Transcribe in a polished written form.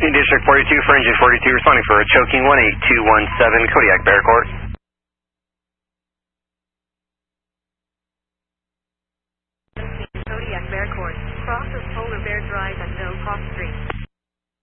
District 42 for engine 42 responding for a choking 18217 Kodiak Bearcourt. Kodiak Bearcourt, crosses Polar Bear Drive and Mill Hawk Street.